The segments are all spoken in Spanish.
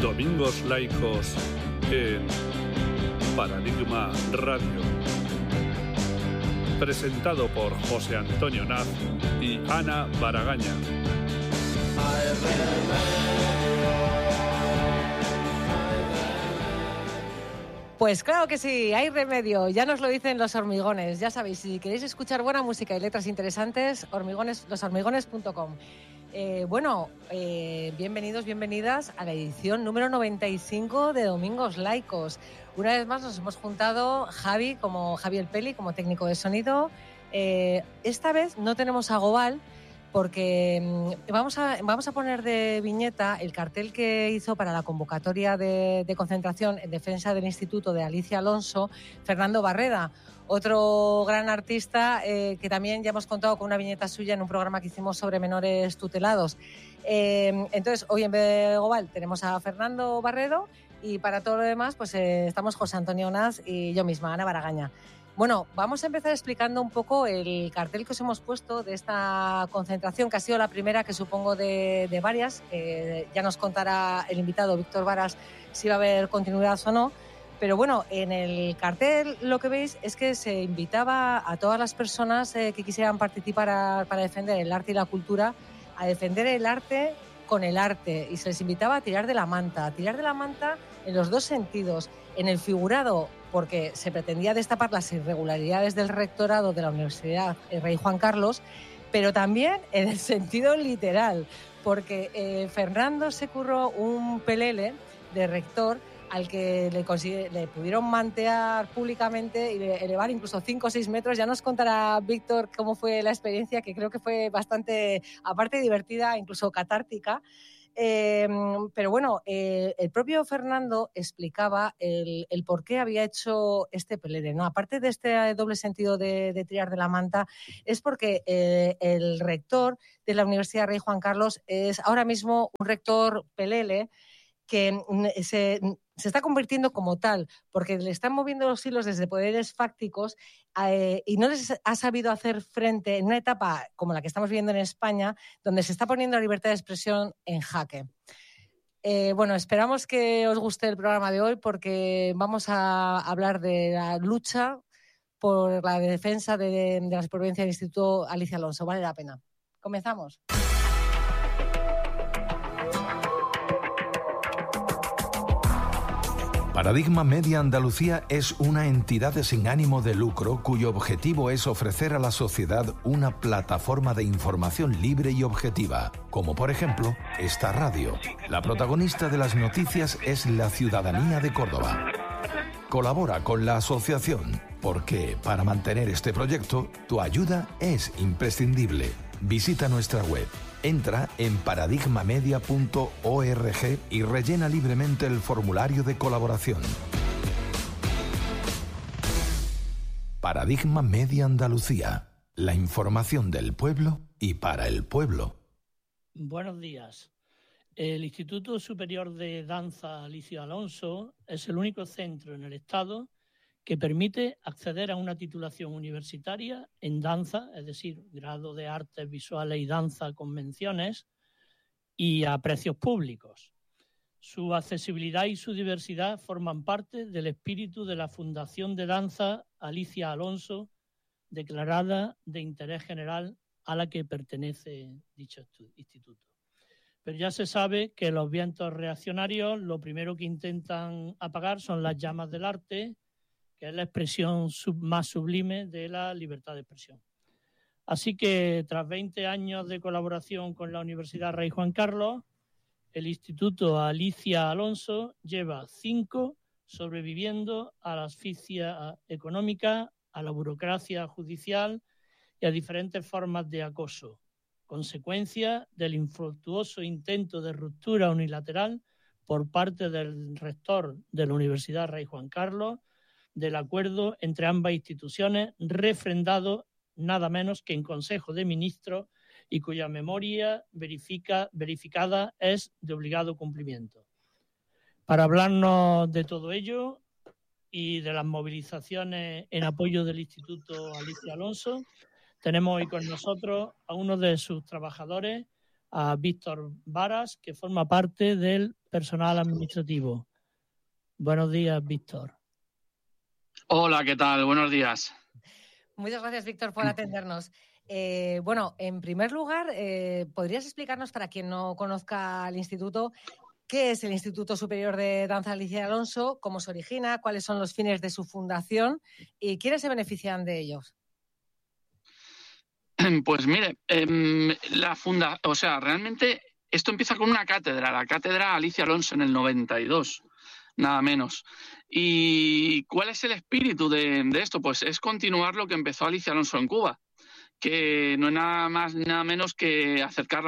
Domingos Laicos en Paradigma Radio. Presentado por José Antonio Naz y Ana Baragaña. Pues claro que sí, hay remedio, ya nos lo dicen los hormigones. Ya sabéis, si queréis escuchar buena música y letras interesantes, loshormigones.com. Bienvenidos, bienvenidas a la edición número 95 de Domingos Laicos. Una vez más nos hemos juntado Javi el Peli, como técnico de sonido. Esta vez no tenemos a Gobal, porque vamos a poner de viñeta el cartel que hizo para la convocatoria de concentración en defensa del Instituto de Alicia Alonso, Fernando Barreda, otro gran artista que también ya hemos contado con una viñeta suya en un programa que hicimos sobre menores tutelados. Entonces, hoy en vez de Gobal tenemos a Fernando Barredo y para todo lo demás pues estamos José Antonio Naz y yo misma, Ana Baragaña. Bueno, vamos a empezar explicando un poco el cartel que os hemos puesto de esta concentración, que ha sido la primera, que supongo, de varias. Ya nos contará el invitado Víctor Varas si va a haber continuidad o no. Pero bueno, en el cartel lo que veis es que se invitaba a todas las personas que quisieran participar para defender el arte y la cultura, a defender el arte con el arte. Y se les invitaba a tirar de la manta en los dos sentidos. En el figurado, porque se pretendía destapar las irregularidades del rectorado de la Universidad Rey Juan Carlos, pero también en el sentido literal, porque Fernando se curró un pelele de rector al que le pudieron mantear públicamente y elevar incluso 5 o 6 metros. Ya nos contará Víctor cómo fue la experiencia, que creo que fue bastante, aparte divertida, incluso catártica. Pero bueno, el propio Fernando explicaba el por qué había hecho este pelele, ¿no? Aparte de este doble sentido de tirar de la manta, es porque el rector de la Universidad Rey Juan Carlos es ahora mismo un rector pelele que se está convirtiendo como tal, porque le están moviendo los hilos desde poderes fácticos y no les ha sabido hacer frente en una etapa como la que estamos viviendo en España, donde se está poniendo la libertad de expresión en jaque. Esperamos que os guste el programa de hoy, porque vamos a hablar de la lucha por la defensa de la supervivencia del Instituto Alicia Alonso. Vale la pena. Comenzamos. Paradigma Media Andalucía es una entidad sin ánimo de lucro cuyo objetivo es ofrecer a la sociedad una plataforma de información libre y objetiva, como por ejemplo esta radio. La protagonista de las noticias es la ciudadanía de Córdoba. Colabora con la asociación, porque para mantener este proyecto, tu ayuda es imprescindible. Visita nuestra web. Entra en paradigmamedia.org y rellena libremente el formulario de colaboración. Paradigma Media Andalucía. La información del pueblo y para el pueblo. Buenos días. El Instituto Superior de Danza Alicia Alonso es el único centro en el Estado que permite acceder a una titulación universitaria en danza, es decir, grado de artes visuales y danza con menciones, y a precios públicos. Su accesibilidad y su diversidad forman parte del espíritu de la Fundación de Danza Alicia Alonso, declarada de interés general, a la que pertenece dicho instituto. Pero ya se sabe que los vientos reaccionarios lo primero que intentan apagar son las llamas del arte, que es la expresión más sublime de la libertad de expresión. Así que, tras 20 años de colaboración con la Universidad Rey Juan Carlos, el Instituto Alicia Alonso lleva 5 sobreviviendo a la asfixia económica, a la burocracia judicial y a diferentes formas de acoso, consecuencia del infructuoso intento de ruptura unilateral por parte del rector de la Universidad Rey Juan Carlos, del acuerdo entre ambas instituciones, refrendado nada menos que en Consejo de Ministros y cuya memoria verificada es de obligado cumplimiento. Para hablarnos de todo ello y de las movilizaciones en apoyo del Instituto Alicia Alonso, tenemos hoy con nosotros a uno de sus trabajadores, a Víctor Varas, que forma parte del personal administrativo. Buenos días, Víctor. Hola, ¿qué tal? Buenos días. Muchas gracias, Víctor, por atendernos. Bueno, en primer lugar, ¿podrías explicarnos, para quien no conozca el instituto, qué es el Instituto Superior de Danza Alicia Alonso, cómo se origina, cuáles son los fines de su fundación y quiénes se benefician de ellos? Pues mire, realmente esto empieza con una cátedra, la cátedra Alicia Alonso en el 92, nada menos. ¿Y cuál es el espíritu de esto? Pues es continuar lo que empezó Alicia Alonso en Cuba, que no es nada más ni nada menos que acercar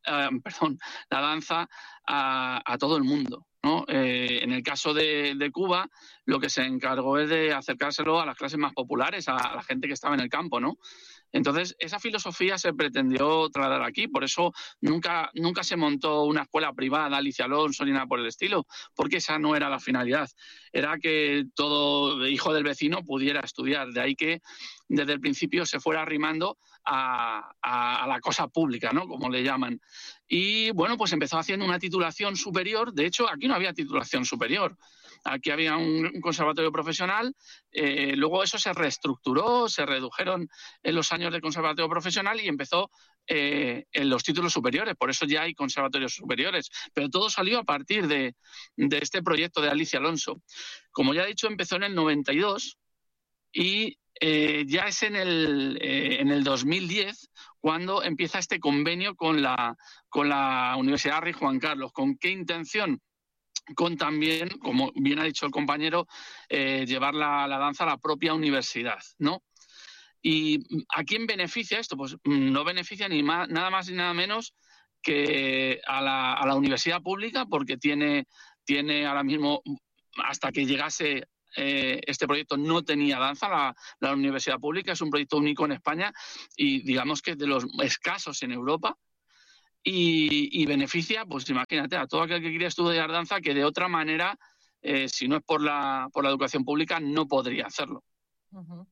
la danza a todo el mundo, ¿no? En el caso de Cuba, lo que se encargó es de acercárselo a las clases más populares, a la gente que estaba en el campo, ¿no? Entonces, esa filosofía se pretendió trasladar aquí, por eso nunca se montó una escuela privada, Alicia Alonso, ni nada por el estilo, porque esa no era la finalidad. Era que todo hijo del vecino pudiera estudiar, de ahí que desde el principio se fuera arrimando a la cosa pública, ¿no? Como le llaman. Y bueno, pues empezó haciendo una titulación superior. De hecho, aquí no había titulación superior. Aquí había un conservatorio profesional, luego eso se reestructuró, se redujeron en los años de conservatorio profesional y empezó en los títulos superiores, por eso ya hay conservatorios superiores, pero todo salió a partir de este proyecto de Alicia Alonso. Como ya he dicho, empezó en el 92 y ya es en el 2010 cuando empieza este convenio con la Universidad Rey Juan Carlos. ¿Con qué intención? Con también, como bien ha dicho el compañero, llevar la danza a la propia universidad, ¿no? ¿Y a quién beneficia esto? Pues no beneficia nada más ni nada menos que a la universidad pública, porque tiene ahora mismo, hasta que llegase este proyecto, no tenía danza la universidad pública. Es un proyecto único en España y digamos que es de los escasos en Europa. Y beneficia, pues imagínate, a todo aquel que quiera estudiar danza, que de otra manera, si no es por la educación pública, no podría hacerlo. Uh-huh.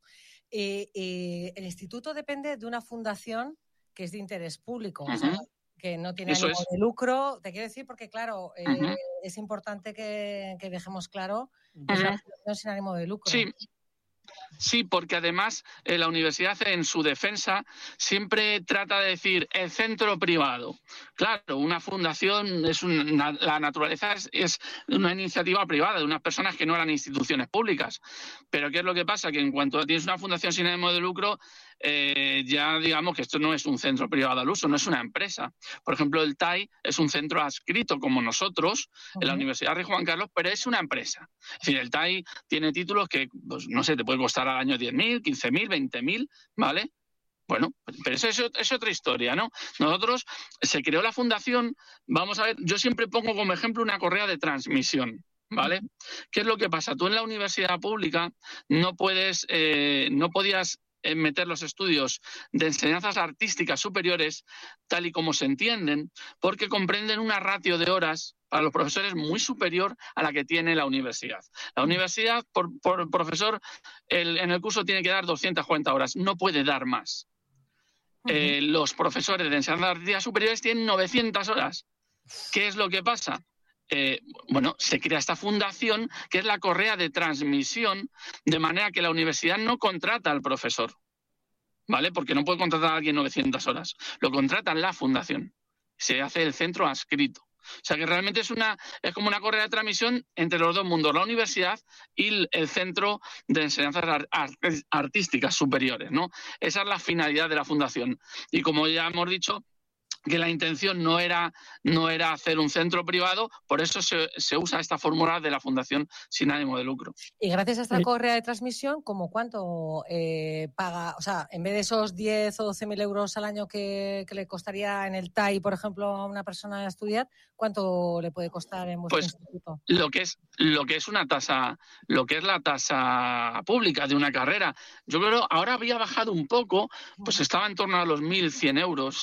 El instituto depende de una fundación que es de interés público, uh-huh. O sea, que no tiene ánimo de lucro. Te quiero decir porque, claro, uh-huh. Es importante que dejemos claro que es una fundación sin ánimo de lucro. Sí, porque además la universidad, en su defensa, siempre trata de decir el centro privado. Claro, una fundación la naturaleza es una iniciativa privada de unas personas que no eran instituciones públicas. Pero ¿qué es lo que pasa? Que en cuanto tienes una fundación sin ánimo de lucro, ya digamos que esto no es un centro privado al uso, no es una empresa. Por ejemplo, el TAI es un centro adscrito como nosotros, en la Universidad Rey Juan Carlos, pero es una empresa. Es decir, el TAI tiene títulos que, pues, no sé, te puede costar al año 10.000, 15.000, 20.000, ¿vale? Bueno, pero eso es otra historia, ¿no? Nosotros, se creó la fundación, vamos a ver, yo siempre pongo como ejemplo una correa de transmisión, ¿vale? ¿Qué es lo que pasa? Tú en la universidad pública no podías meter los estudios de enseñanzas artísticas superiores tal y como se entienden, porque comprenden una ratio de horas para los profesores muy superior a la que tiene la universidad. La universidad, por profesor, en el curso tiene que dar 240 horas, no puede dar más. Uh-huh. Los profesores de enseñanzas artísticas superiores tienen 900 horas. ¿Qué es lo que pasa? Bueno, se crea esta fundación que es la correa de transmisión, de manera que la universidad no contrata al profesor, ¿vale? Porque no puede contratar a alguien 900 horas. Lo contrata la fundación. Se hace el centro adscrito. O sea que realmente es como una correa de transmisión entre los dos mundos, la universidad y el centro de enseñanzas artísticas superiores, ¿no? Esa es la finalidad de la fundación. Y como ya hemos dicho, que la intención no era hacer un centro privado, por eso se usa esta fórmula de la fundación sin ánimo de lucro. Y gracias a esta correa de transmisión, ¿cómo cuánto paga? O sea, en vez de esos 10 o 12.000 euros al año que le costaría en el TAI, por ejemplo, a una persona estudiar, ¿cuánto le puede costar en vuestro instituto? Lo que es una tasa, lo que es la tasa pública de una carrera, yo creo ahora había bajado un poco, pues estaba en torno a los 1.100 euros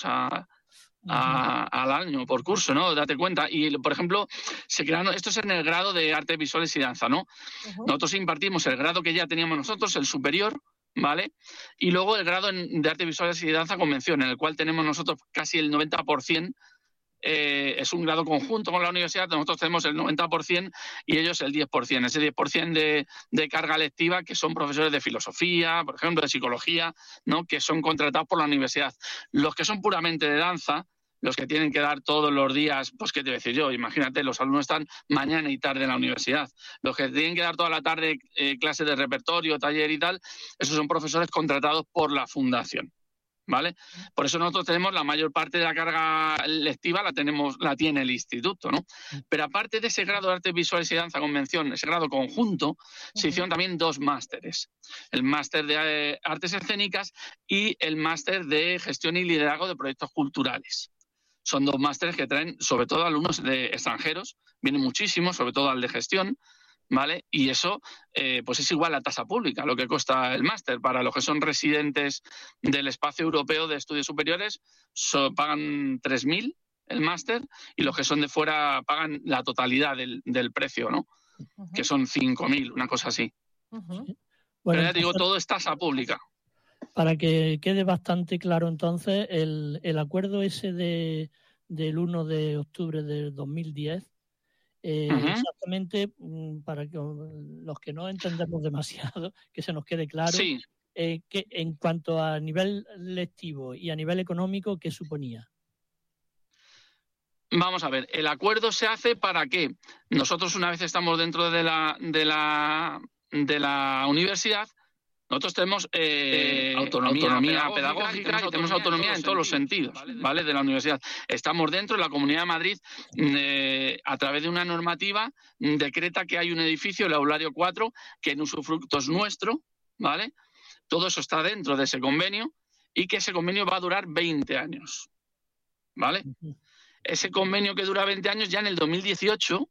al año por curso, ¿no? Date cuenta. Y, por ejemplo, se crearon, esto es en el grado de artes visuales y danza, ¿no? Uh-huh. Nosotros impartimos el grado que ya teníamos nosotros, el superior, ¿vale? Y luego el grado de artes visuales y danza convención, en el cual tenemos nosotros casi el 90% es un grado conjunto con la universidad, nosotros tenemos el 90% y ellos el 10%. Ese 10% de carga lectiva, que son profesores de filosofía, por ejemplo, de psicología, ¿no? Que son contratados por la universidad. Los que son puramente de danza, los que tienen que dar todos los días, pues qué te voy a decir yo, imagínate, los alumnos están mañana y tarde en la universidad. Los que tienen que dar toda la tarde clases de repertorio, taller y tal, esos son profesores contratados por la fundación, ¿vale? Por eso nosotros tenemos la mayor parte de la carga lectiva la tiene el instituto, ¿no? Pero aparte de ese grado de artes visuales y danza convención, ese grado conjunto, se hicieron también 2 másteres. El máster de artes escénicas y el máster de gestión y liderazgo de proyectos culturales. Son 2 másteres que traen sobre todo alumnos de extranjeros, vienen muchísimos, sobre todo al de gestión, ¿vale? Y eso pues es igual a tasa pública, lo que cuesta el máster. Para los que son residentes del espacio europeo de estudios superiores, pagan 3.000 el máster, y los que son de fuera pagan la totalidad del precio, ¿no? Que son 5.000, una cosa así. Bueno, pero ya te digo, todo es tasa pública. Para que quede bastante claro entonces, el acuerdo ese del 1 de octubre del 2010, exactamente, para que los que no entendemos demasiado, que se nos quede claro, sí. Que en cuanto a nivel lectivo y a nivel económico, ¿qué suponía? Vamos a ver, el acuerdo se hace para que nosotros, una vez estamos dentro de la universidad, nosotros tenemos autonomía pedagógica y tenemos autonomía en todos los sentidos, ¿vale? De la universidad. Estamos dentro de la Comunidad de Madrid, a través de una normativa, decreta que hay un edificio, el Aulario 4, que en usufructo es nuestro, ¿vale? Todo eso está dentro de ese convenio y que ese convenio va a durar 20 años, ¿vale? Ese convenio que dura 20 años, ya en el 2018...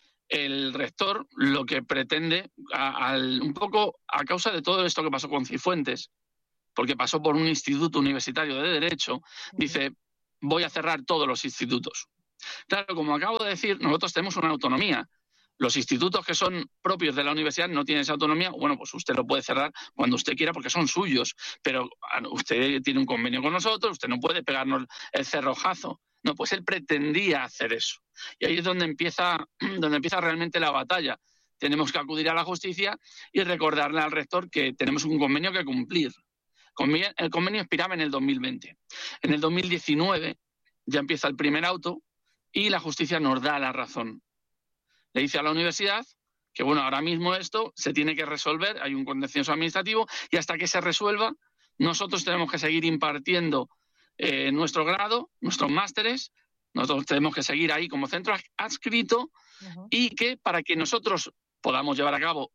el rector lo que pretende, un poco a causa de todo esto que pasó con Cifuentes, porque pasó por un instituto universitario de Derecho, dice, voy a cerrar todos los institutos. Claro, como acabo de decir, nosotros tenemos una autonomía. Los institutos que son propios de la universidad no tienen esa autonomía. Bueno, pues usted lo puede cerrar cuando usted quiera porque son suyos, pero usted tiene un convenio con nosotros, usted no puede pegarnos el cerrojazo. No, pues él pretendía hacer eso. Y ahí es donde empieza realmente la batalla. Tenemos que acudir a la justicia y recordarle al rector que tenemos un convenio que cumplir. El convenio expiraba en el 2020. En el 2019 ya empieza el primer auto y la justicia nos da la razón. Le dice a la universidad que, bueno, ahora mismo esto se tiene que resolver, hay un contencioso administrativo, y hasta que se resuelva, nosotros tenemos que seguir impartiendo nuestro grado, nuestros másteres, nosotros tenemos que seguir ahí como centro adscrito, y que para que nosotros podamos llevar a cabo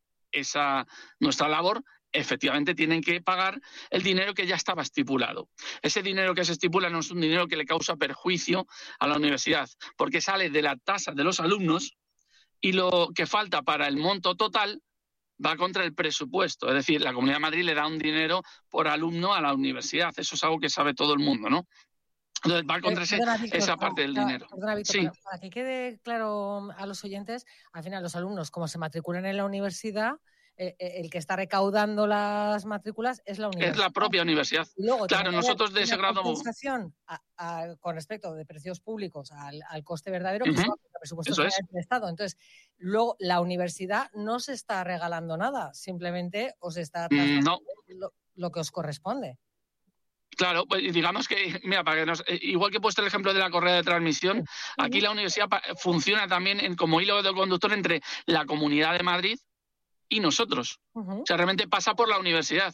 nuestra labor, efectivamente tienen que pagar el dinero que ya estaba estipulado. Ese dinero que se estipula no es un dinero que le causa perjuicio a la universidad, porque sale de la tasa de los alumnos y lo que falta para el monto total va contra el presupuesto. Es decir, la Comunidad de Madrid le da un dinero por alumno a la universidad. Eso es algo que sabe todo el mundo, ¿no? Entonces va contra esa parte del dinero. Perdona, Víctor, sí. Para que quede claro a los oyentes, al final los alumnos, como se matriculan en la universidad, el que está recaudando las matrículas es la universidad. Es la propia universidad. Y luego, claro, nosotros de ese grado... compensación con respecto de precios públicos al coste verdadero, que son los presupuestos del Estado. Entonces, luego la universidad no se está regalando nada, simplemente os está dando lo que os corresponde. Claro, pues digamos que, mira, igual que he puesto el ejemplo de la correa de transmisión, aquí la universidad funciona también como hilo de conductor entre la Comunidad de Madrid y nosotros. O sea, realmente pasa por la universidad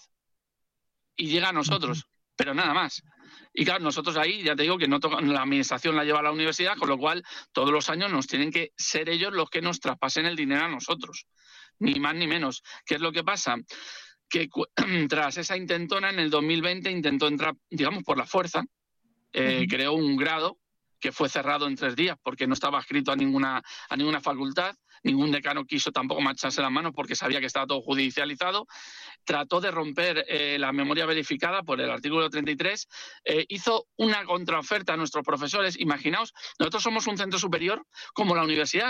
y llega a nosotros, pero nada más. Y claro, nosotros ahí, ya te digo que la administración la lleva a la universidad, con lo cual todos los años nos tienen que ser ellos los que nos traspasen el dinero a nosotros. Ni más ni menos. ¿Qué es lo que pasa? Que tras esa intentona, en el 2020 intentó entrar, digamos, por la fuerza, creó un grado que fue cerrado en 3 días porque no estaba adscrito a ninguna facultad. Ningún decano quiso tampoco marcharse las manos porque sabía que estaba todo judicializado. Trató de romper la memoria verificada por el artículo 33. Hizo una contraoferta a nuestros profesores. Imaginaos, nosotros somos un centro superior como la universidad,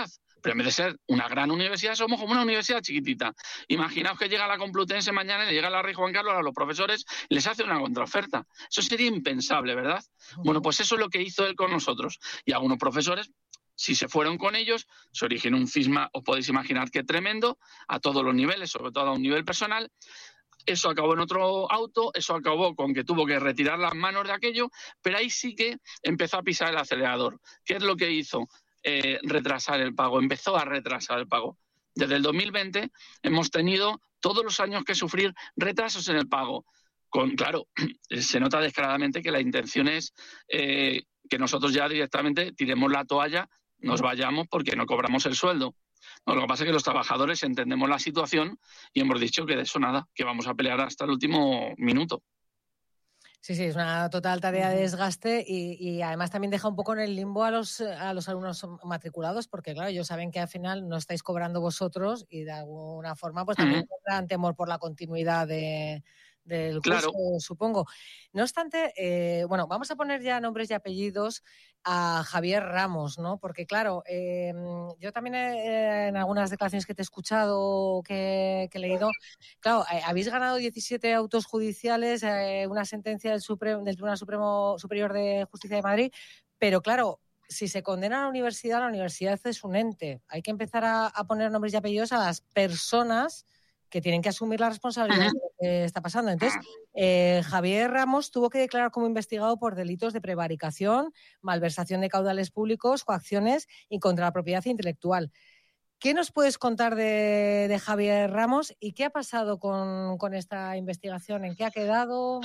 Pero en vez de ser una gran universidad, somos como una universidad chiquitita. Imaginaos que llega la Complutense mañana y le llega la Rey Juan Carlos a los profesores y les hace una contraoferta. Eso sería impensable, ¿verdad? Bueno, pues eso es lo que hizo él con nosotros. Y algunos profesores, si se fueron con ellos, se originó un cisma, os podéis imaginar que tremendo, a todos los niveles, sobre todo a un nivel personal. Eso acabó en otro auto, eso acabó con que tuvo que retirar las manos de aquello, pero ahí sí que empezó a pisar el acelerador. ¿Qué es lo que hizo? Retrasar el pago, empezó a retrasar el pago. Desde el 2020 hemos tenido todos los años que sufrir retrasos en el pago. Claro, se nota descaradamente que la intención es que nosotros ya directamente tiremos la toalla, nos vayamos porque no cobramos el sueldo. No, lo que pasa es que los trabajadores entendemos la situación y hemos dicho que de eso nada, que vamos a pelear hasta el último minuto. Sí, es una total tarea de desgaste y además también deja un poco en el limbo a los alumnos matriculados, porque claro, ellos saben que al final no estáis cobrando vosotros y de alguna forma pues también tendrán temor por la continuidad del curso, supongo. No obstante, bueno, vamos a poner ya nombres y apellidos a Javier Ramos, ¿no? Porque claro, yo también en algunas declaraciones que te he escuchado, que he leído, claro, habéis ganado 17 autos judiciales, una sentencia del Tribunal Superior de Justicia de Madrid, pero claro, si se condena a la universidad es un ente. Hay que empezar a poner nombres y apellidos a las personas que tienen que asumir la responsabilidad de lo que está pasando. Entonces, Javier Ramos tuvo que declarar como investigado por delitos de prevaricación, malversación de caudales públicos, coacciones y contra la propiedad intelectual. ¿Qué nos puedes contar de Javier Ramos y qué ha pasado con esta investigación? ¿En qué ha quedado?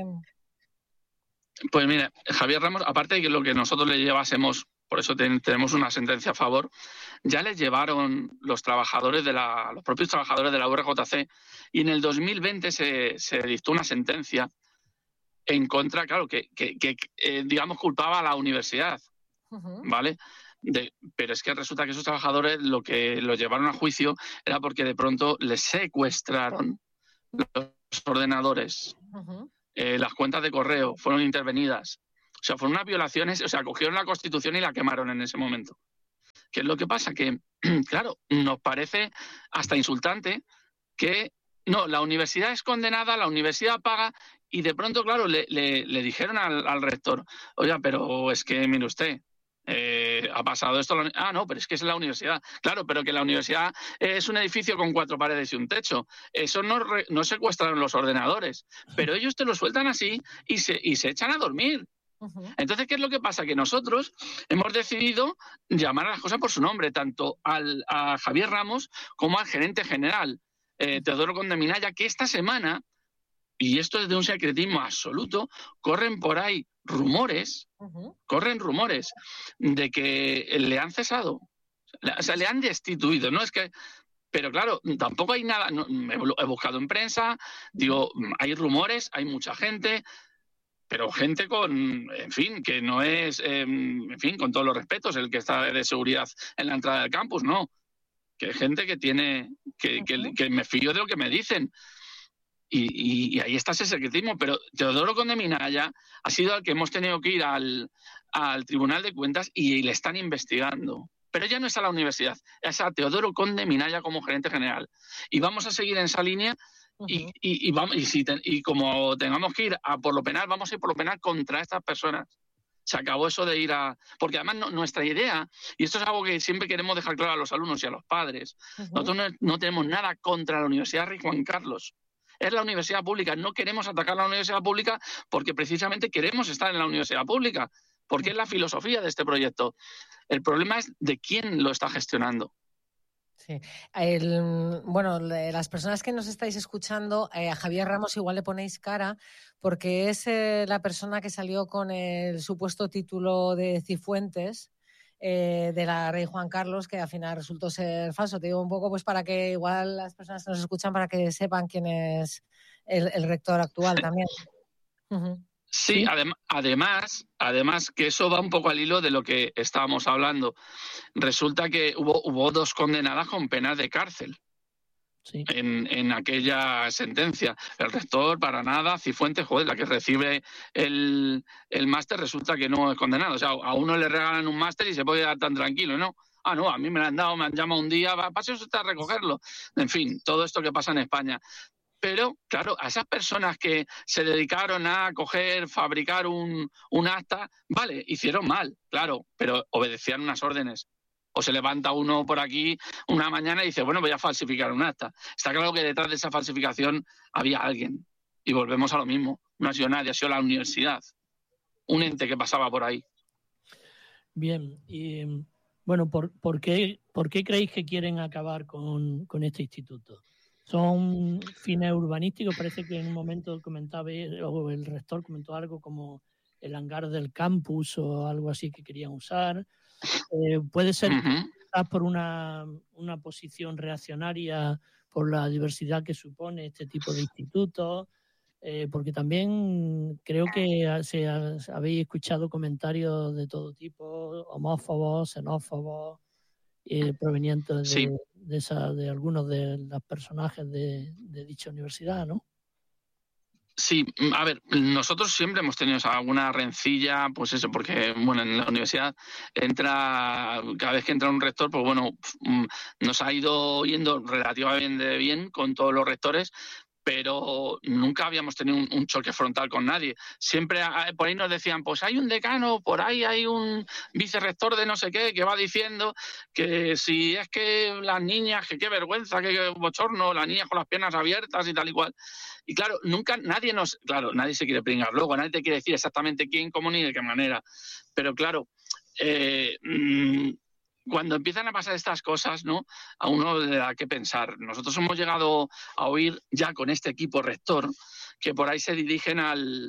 Pues mira, Javier Ramos, aparte de que lo que nosotros le llevásemos, por eso tenemos una sentencia a favor, ya le llevaron los propios trabajadores de la URJC y en el 2020 se dictó una sentencia en contra, claro, que digamos culpaba a la universidad, ¿vale? Pero es que resulta que esos trabajadores lo que los llevaron a juicio era porque de pronto les secuestraron los ordenadores, las cuentas de correo fueron intervenidas. O sea, fueron unas violaciones, o sea, cogieron la Constitución y la quemaron en ese momento. ¿Qué es lo que pasa? Que, claro, nos parece hasta insultante que, no, la universidad es condenada, la universidad paga, y de pronto, claro, le dijeron al rector, oiga, pero es que, mire usted, ha pasado esto. No, pero es que es la universidad. Claro, pero que la universidad es un edificio con 4 paredes y un techo. Eso no secuestraron los ordenadores, pero ellos te lo sueltan así y se echan a dormir. Entonces, ¿qué es lo que pasa? Que nosotros hemos decidido llamar a las cosas por su nombre, tanto a Javier Ramos como al gerente general, Teodoro Conde Minaya, que esta semana, y esto es de un secretismo absoluto, corren por ahí rumores de que le han cesado, o sea, le han destituido, ¿no? Es que, pero claro, tampoco hay nada, he buscado en prensa, digo, hay rumores, hay mucha gente, pero gente en fin, que no es, en fin, con todos los respetos, el que está de seguridad en la entrada del campus, no. Que gente que tiene, que me fío de lo que me dicen. Y ahí está ese secretismo. Pero Teodoro Conde Minaya ha sido al que hemos tenido que ir al Tribunal de Cuentas y le están investigando. Pero ya no es a la universidad, es a Teodoro Conde Minaya como gerente general. Y vamos a seguir en esa línea. Y como tengamos que ir a por lo penal, vamos a ir por lo penal contra estas personas. Se acabó eso de ir a... Porque además nuestra idea, y esto es algo que siempre queremos dejar claro a los alumnos y a los padres, nosotros no tenemos nada contra la Universidad Rey Juan Carlos. Es la universidad pública. No queremos atacar a la universidad pública porque precisamente queremos estar en la universidad pública, porque es la filosofía de este proyecto. El problema es de quién lo está gestionando. Sí. Bueno, las personas que nos estáis escuchando, a Javier Ramos igual le ponéis cara porque es la persona que salió con el supuesto título de Cifuentes de la Rey Juan Carlos, que al final resultó ser falso. Te digo un poco pues para que igual las personas que nos escuchan para que sepan quién es el rector actual también. Sí, además que eso va un poco al hilo de lo que estábamos hablando. Resulta que hubo 2 condenadas con penas de cárcel en aquella sentencia. El rector, para nada, Cifuentes, la que recibe el máster, resulta que no es condenado. O sea, a uno le regalan un máster y se puede quedar tan tranquilo, ¿no? no, a mí me la han dado, me han llamado un día, pase usted a recogerlo. En fin, todo esto que pasa en España. Pero, claro, a esas personas que se dedicaron a fabricar un acta, vale, hicieron mal, claro, pero obedecían unas órdenes. O se levanta uno por aquí una mañana y dice, bueno, voy a falsificar un acta. Está claro que detrás de esa falsificación había alguien. Y volvemos a lo mismo. No ha sido nadie, ha sido la universidad. Un ente que pasaba por ahí. Bien, y bueno, ¿por qué creéis que quieren acabar con este instituto? ¿Son fines urbanísticos? Parece que en un momento comentaba, o el rector comentó algo como el hangar del campus o algo así que querían usar. Puede ser quizás por una posición reaccionaria por la diversidad que supone este tipo de institutos, porque también creo que habéis escuchado comentarios de todo tipo, homófobos, xenófobos, provenientes de algunos de los personajes de dicha universidad, ¿no? Sí, a ver, nosotros siempre hemos tenido alguna rencilla, pues eso, porque, bueno, en la universidad cada vez que entra un rector, pues bueno, nos ha ido yendo relativamente bien con todos los rectores, pero nunca habíamos tenido un choque frontal con nadie. Siempre por ahí nos decían, pues hay un decano, por ahí hay un vicerrector de no sé qué que va diciendo que si es que las niñas, que qué vergüenza, que bochorno, las niñas con las piernas abiertas y tal y cual. Y claro, nadie se quiere pringar luego, nadie te quiere decir exactamente quién, cómo ni de qué manera. Pero claro, cuando empiezan a pasar estas cosas, ¿no? A uno le da que pensar. Nosotros hemos llegado a oír ya con este equipo rector que por ahí se dirigen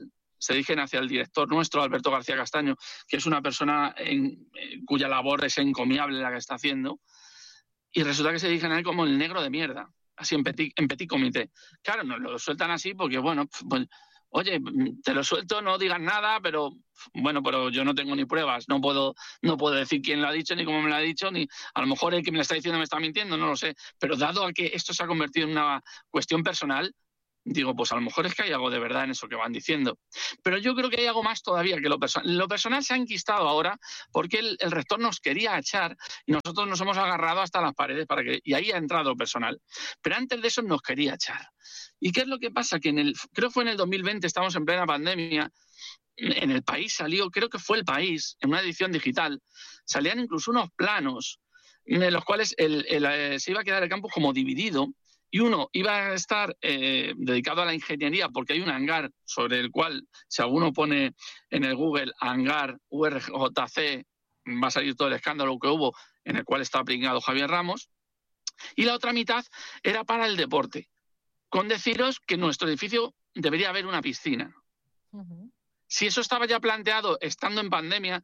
hacia el director nuestro, Alberto García Castaño, que es una persona cuya labor es encomiable la que está haciendo, y resulta que se dirigen a él como el negro de mierda, así en petit comité. Claro, nos lo sueltan así porque, bueno, pues, oye, te lo suelto, no digas nada, pero bueno, pero yo no tengo ni pruebas, no puedo decir quién lo ha dicho, ni cómo me lo ha dicho, ni a lo mejor el que me lo está diciendo me está mintiendo, no lo sé. Pero dado a que esto se ha convertido en una cuestión personal, digo, pues a lo mejor es que hay algo de verdad en eso que van diciendo. Pero yo creo que hay algo más todavía que lo personal. Lo personal se ha enquistado ahora porque el rector nos quería echar y nosotros nos hemos agarrado hasta las paredes y ahí ha entrado lo personal. Pero antes de eso nos quería echar. ¿Y qué es lo que pasa? Que creo que fue en el 2020, estamos en plena pandemia, en El País salió, creo que fue El País, en una edición digital, salían incluso unos planos en los cuales se iba a quedar el campus como dividido. Y uno iba a estar dedicado a la ingeniería porque hay un hangar sobre el cual, si alguno pone en el Google hangar URJC, va a salir todo el escándalo que hubo en el cual está aplicado Javier Ramos. Y la otra mitad era para el deporte. Con deciros que en nuestro edificio debería haber una piscina. Uh-huh. Si eso estaba ya planteado estando en pandemia,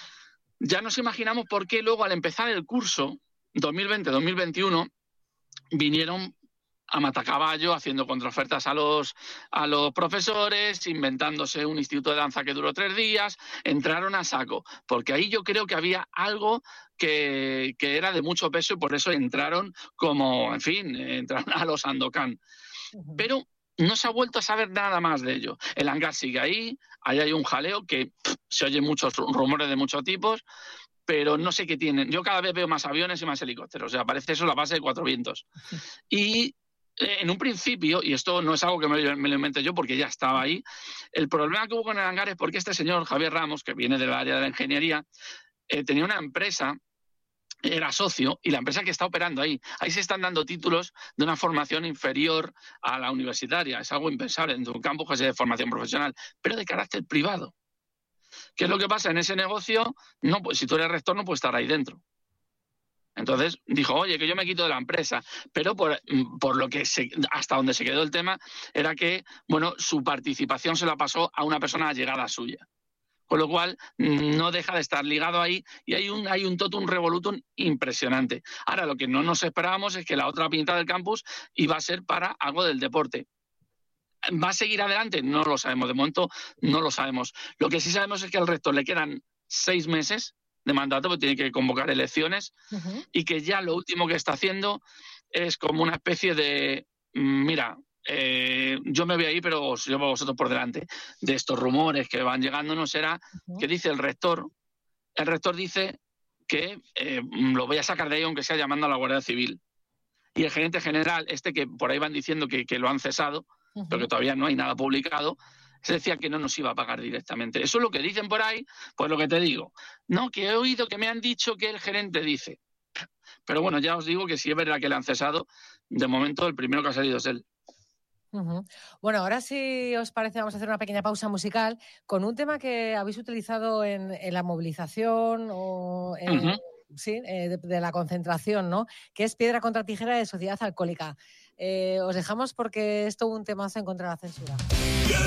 ya nos imaginamos por qué luego al empezar el curso 2020-2021 vinieron a matacaballo, haciendo contraofertas a los profesores, inventándose un instituto de danza que duró 3 días, entraron a saco, porque ahí yo creo que había algo que era de mucho peso y por eso entraron entraron a los Sandokan. Uh-huh. Pero no se ha vuelto a saber nada más de ello. El hangar sigue ahí hay un jaleo que se oyen muchos rumores de muchos tipos, pero no sé qué tienen. Yo cada vez veo más aviones y más helicópteros, o sea, parece eso la base de Cuatro Vientos. Y en un principio, y esto no es algo que me lo inventé yo porque ya estaba ahí, el problema que hubo con el hangar es porque este señor Javier Ramos, que viene del área de la ingeniería, tenía una empresa, era socio, y la empresa que está operando ahí se están dando títulos de una formación inferior a la universitaria. Es algo impensable en un campus que sea de formación profesional, pero de carácter privado. ¿Qué es lo que pasa en ese negocio? No, pues si tú eres rector no puedes estar ahí dentro. Entonces dijo, oye, que yo me quito de la empresa, pero por lo que hasta donde se quedó el tema era que, bueno, su participación se la pasó a una persona allegada suya. Con lo cual no deja de estar ligado ahí y hay un totum revolutum impresionante. Ahora, lo que no nos esperábamos es que la otra mitad del campus iba a ser para algo del deporte. ¿Va a seguir adelante? No lo sabemos. De momento no lo sabemos. Lo que sí sabemos es que al rector le quedan 6 meses de mandato, porque tiene que convocar elecciones, uh-huh. Y que ya lo último que está haciendo es como una especie de, mira, yo me voy a ir, pero os llevo a vosotros por delante. De estos rumores que van llegándonos era, uh-huh. Que dice el rector dice que lo voy a sacar de ahí aunque sea llamando a la Guardia Civil. Y el gerente general, que por ahí van diciendo que lo han cesado, pero que todavía no hay nada publicado, se decía que no nos iba a pagar directamente. Eso es lo que dicen por ahí, pues lo que te digo. No, que he oído que me han dicho que el gerente dice. Pero bueno, ya os digo que si es verdad que le han cesado, de momento el primero que ha salido es él. Bueno, ahora si os parece vamos a hacer una pequeña pausa musical con un tema que habéis utilizado en la movilización o de la concentración, ¿no? Que es Piedra contra Tijera de Sociedad Alcohólica. Os dejamos porque es todo un temazo en contra de la censura.